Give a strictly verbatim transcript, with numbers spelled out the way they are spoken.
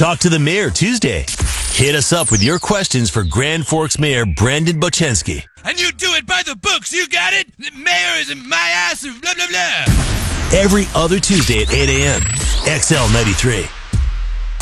Talk to the Mayor Tuesday. Hit us up with your questions for Grand Forks Mayor Brandon Bochenski. And you do it by the books, you got it? The mayor is in my ass, blah, blah, blah. Every other Tuesday at eight a.m. X L ninety-three.